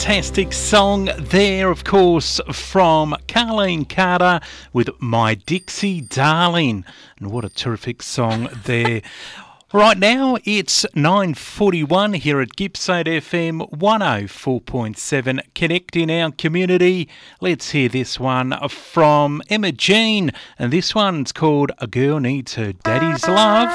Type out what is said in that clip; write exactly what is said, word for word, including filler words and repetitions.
Fantastic song there, of course, from Carleen Carter with My Dixie Darling. And what a terrific song there. Right now, it's nine forty-one here at Gippsland F M one oh four point seven, connecting our community. Let's hear this one from Emma Jean, and this one's called A Girl Needs Her Daddy's Love.